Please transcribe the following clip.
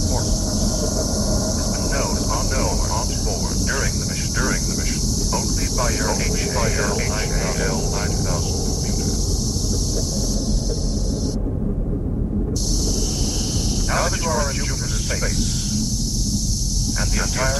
has been known on board during the mission only by your HAL 9000 computer. Now that you are in Jupiter's space, and the entire